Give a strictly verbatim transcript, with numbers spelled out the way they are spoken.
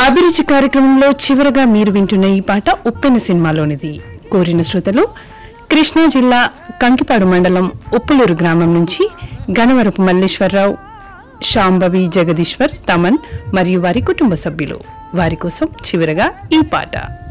అభిరుచి కార్యక్రమంలో చివరగా మీరు వింటున్న ఈ పాట ఉప్పెన సినిమాలోనిది. కోరిన శ్రోతలు కృష్ణా జిల్లా కంకిపాడు మండలం ఉప్పులూరు గ్రామం నుంచి గణవరపు మల్లేశ్వరరావు, శాంభవి, జగదీశ్వర్, తమన్ మరియు వారి కుటుంబ సభ్యులు. వారి కోసం చివరగా ఈ పాట.